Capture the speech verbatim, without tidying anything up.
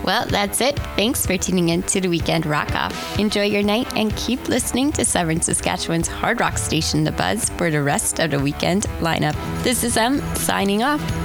Well, that's it. Thanks for tuning in to the Weekend Rock Off. Enjoy your night and keep listening to Severn, Saskatchewan's hard rock station, The Buzz, for the rest of the weekend lineup. This is Em, signing off.